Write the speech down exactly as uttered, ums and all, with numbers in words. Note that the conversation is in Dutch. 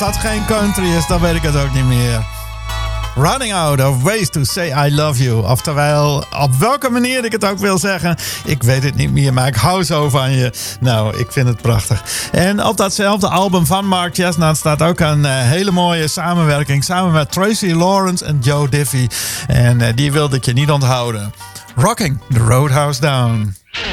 dat geen country is, dan weet ik het ook niet meer. Running out of ways to say I love you. Oftewel, op welke manier ik het ook wil zeggen. Ik weet het niet meer, maar ik hou zo van je. Nou, ik vind het prachtig. En op datzelfde album van Mark Chesnutt staat ook een uh, hele mooie samenwerking. Samen met Tracy Lawrence en Joe Diffie. En uh, die wilde ik je niet onthouden. Rocking the Roadhouse Down.